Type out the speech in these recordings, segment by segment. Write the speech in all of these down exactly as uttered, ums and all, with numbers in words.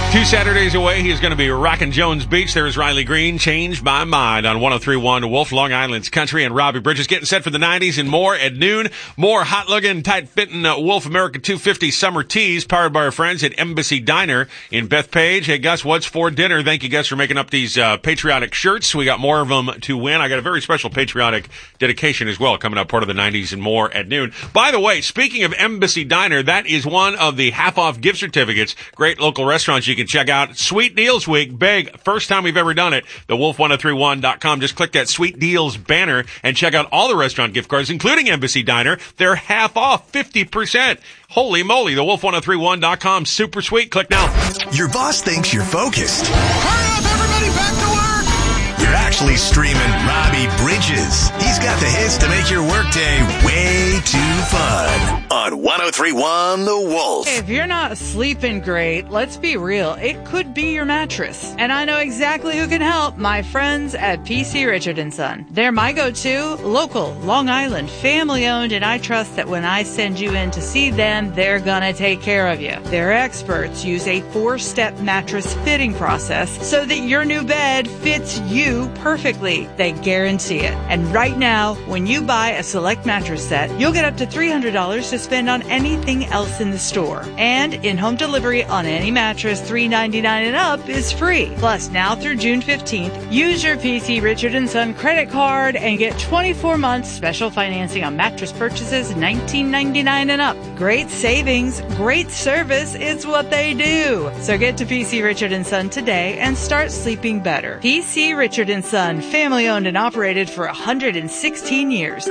Two Saturdays away, he is going to be rocking Jones Beach. There's Riley Green, Changed My Mind on one oh three point one Wolf, Long Island's Country, and Robbie Bridges getting set for the nineties and more at noon. More hot-looking, tight-fitting uh, Wolf America two fifty summer teas powered by our friends at Embassy Diner in Bethpage. Hey, Gus, what's for dinner? Thank you, Gus, for making up these uh, patriotic shirts. We got more of them to win. I got a very special patriotic dedication as well coming up, part of the nineties and more at noon. By the way, speaking of Embassy Diner, that is one of the half-off gift certificates. Great local restaurants you can check out. Sweet Deals Week, big, first time we've ever done it. The wolf ten thirty-one dot com. Just click that Sweet Deals banner and check out all the restaurant gift cards, including Embassy Diner. They're half off, fifty percent. Holy moly, the wolf ten thirty-one dot com. Super sweet. Click now. Your boss thinks you're focused. Hurry up, everybody, back to work! You're actually streaming Robbie Bridges. He's got the hits to make your workday way too fun. On one oh three point one The Wolf. If you're not sleeping great, let's be real, it could be your mattress. And I know exactly who can help. My friends at P C Richard and Son. They're my go-to, local, Long Island, family-owned, and I trust that when I send you in to see them, they're gonna take care of you. Their experts use a four-step mattress fitting process so that your new bed fits you perfectly. They guarantee it. And right now, when you buy a select mattress set, you'll get up to three hundred dollars to spend on anything else in the store. And in-home delivery on any mattress three ninety-nine and up is free. Plus, now through June fifteenth, use your P C Richard and Son credit card and get twenty-four months special financing on mattress purchases nineteen ninety-nine and up. Great savings, great service, it's what they do. So get to P C Richard and Son today and start sleeping better. P C Richard and Son, family owned and operated for one hundred sixteen years.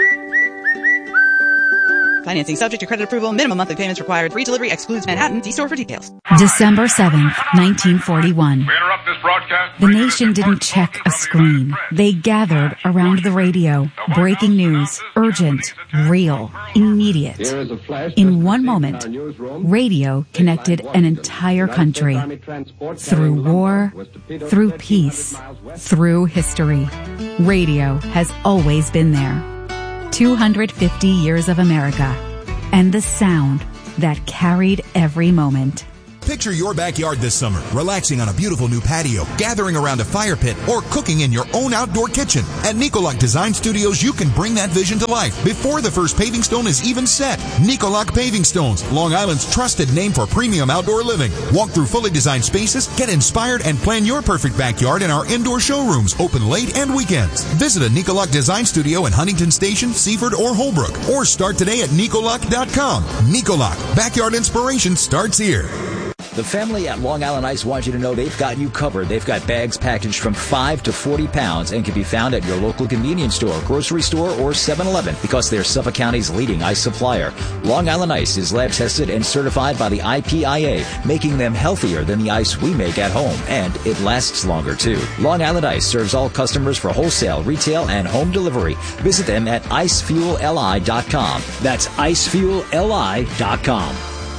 Financing subject to credit approval. Minimum monthly payments required. Free delivery excludes Manhattan. See store for details. December seventh, nineteen forty-one. We interrupt this broadcast. The nation didn't check a screen. They gathered around the radio. Breaking news. Urgent. Real. Immediate. In one moment, radio connected an entire country. Through war, through peace, through history. Radio has always been there. two hundred fifty years of America, and the sound that carried every moment. Picture your backyard this summer, relaxing on a beautiful new patio, gathering around a fire pit, or cooking in your own outdoor kitchen. At Nicolac Design Studios, you can bring that vision to life before the first paving stone is even set. Nicolac Paving Stones, Long Island's trusted name for premium outdoor living. Walk through fully designed spaces, get inspired, and plan your perfect backyard in our indoor showrooms, open late and weekends. Visit a Nicolac Design Studio in Huntington Station, Seaford, or Holbrook, or start today at Nicolac dot com. Nicolac, backyard inspiration starts here. The family at Long Island Ice wants you to know they've got you covered. They've got bags packaged from five to forty pounds and can be found at your local convenience store, grocery store, or seven eleven because they're Suffolk County's leading ice supplier. Long Island Ice is lab tested and certified by the I P I A, making them healthier than the ice we make at home, and it lasts longer too. Long Island Ice serves all customers for wholesale, retail, and home delivery. Visit them at ice fuel L I dot com. That's ice fuel L I dot com.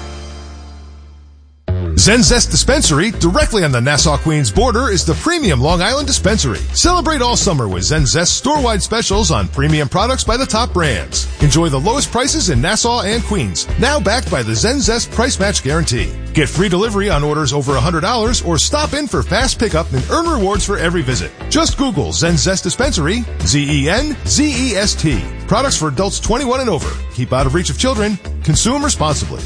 Zen Zest Dispensary, directly on the Nassau-Queens border, is the premium Long Island dispensary. Celebrate all summer with Zen Zest store-wide specials on premium products by the top brands. Enjoy the lowest prices in Nassau and Queens, now backed by the Zen Zest Price Match Guarantee. Get free delivery on orders over one hundred dollars or stop in for fast pickup and earn rewards for every visit. Just Google Zen Zest Dispensary, Z E N Z E S T. Products for adults twenty-one and over. Keep out of reach of children. Consume responsibly.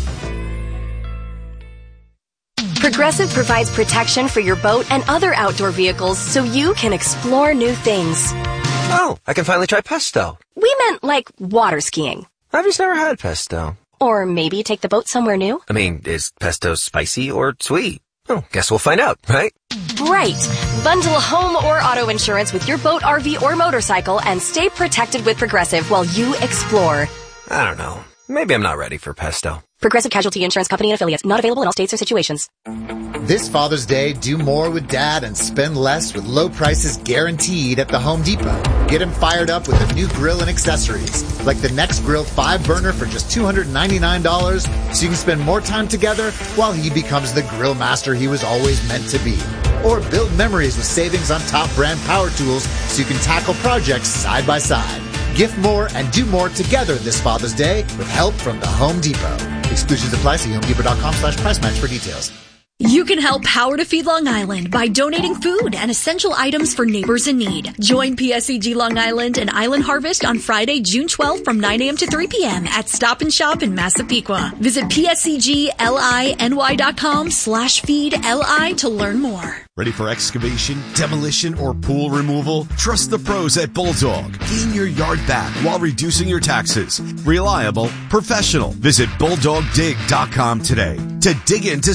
Progressive provides protection for your boat and other outdoor vehicles so you can explore new things. Oh, I can finally try pesto. We meant like water skiing. I've just never had pesto. Or maybe take the boat somewhere new. I mean, is pesto spicy or sweet? Oh, guess we'll find out, right? Right. Bundle home or auto insurance with your boat, R V, or motorcycle and stay protected with Progressive while you explore. I don't know. Maybe I'm not ready for pesto. Progressive Casualty Insurance Company and Affiliates. Not available in all states or situations. This Father's Day, do more with Dad and spend less with low prices guaranteed at the Home Depot. Get him fired up with a new grill and accessories, like the Next Grill five burner for just two hundred ninety-nine dollars, so you can spend more time together while he becomes the grill master he was always meant to be. Or build memories with savings on top brand power tools so you can tackle projects side by side. Gift more and do more together this Father's Day with help from the Home Depot. Exclusions apply. See homedepot.com slash price match for details. You can help Power to Feed Long Island by donating food and essential items for neighbors in need. Join P S E G Long Island and Island Harvest on Friday, June twelfth from nine a.m. to three p.m. at Stop and Shop in Massapequa. Visit pscgliny.com slash feed li to learn more. Ready for excavation, demolition, or pool removal? Trust the pros at Bulldog. Gain your yard back while reducing your taxes. Reliable, professional. Visit bulldog dig dot com today to dig into